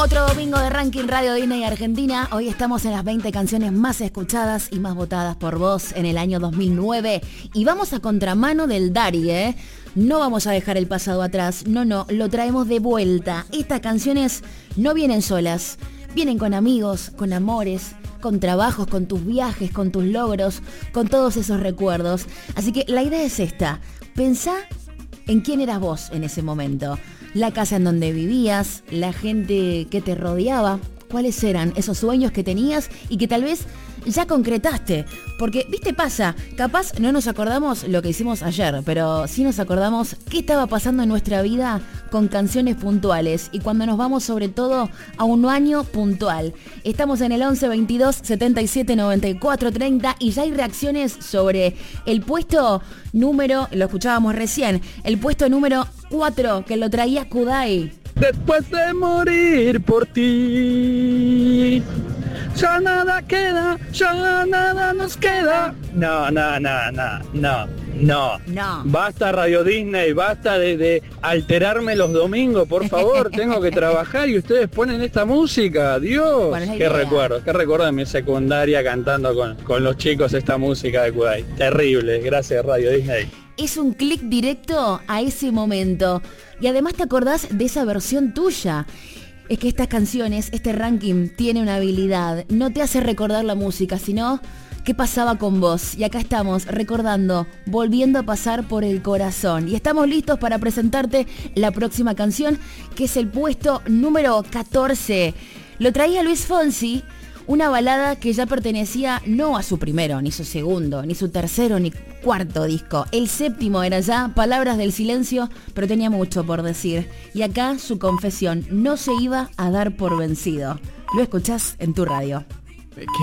Otro domingo de Ranking Radio Disney Argentina. Hoy estamos en las 20 canciones más escuchadas y más votadas por vos en el año 2009. Y vamos a contramano del Dari, ¿eh? No vamos a dejar el pasado atrás. No, lo traemos de vuelta. Estas canciones no vienen solas. Vienen con amigos, con amores, con trabajos, con tus viajes, con tus logros, con todos esos recuerdos. Así que la idea es esta. Pensá en quién eras vos en ese momento. La casa en donde vivías, la gente que te rodeaba, cuáles eran esos sueños que tenías y que tal vez ya concretaste. Porque, viste, pasa, capaz no nos acordamos lo que hicimos ayer, pero sí nos acordamos qué estaba pasando en nuestra vida con canciones puntuales y cuando nos vamos sobre todo a un año puntual. Estamos en el 11 22 77 94 30 y ya hay reacciones sobre el puesto número, lo escuchábamos recién, el puesto número 4 que lo traía Kudai. Después de morir por ti, ya nada queda, ya nada nos queda. No. Basta Radio Disney, basta de alterarme los domingos, por favor. Tengo que trabajar y ustedes ponen esta música. Dios, Bueno, qué recuerdo de mi secundaria cantando con los chicos esta música de Kudai. Terrible, gracias Radio Disney. Es un clic directo a ese momento. Y además te acordás de esa versión tuya. Es que estas canciones, este ranking tiene una habilidad. No te hace recordar la música, sino qué pasaba con vos. Y acá estamos recordando, volviendo a pasar por el corazón. Y estamos listos para presentarte la próxima canción, que es el puesto número 14. Lo traía Luis Fonsi. Una balada que ya pertenecía no a su primero, ni su segundo, ni su tercero, ni cuarto disco. El séptimo era ya Palabras del Silencio, pero tenía mucho por decir. Y acá su confesión, no se iba a dar por vencido. Lo escuchás en tu radio.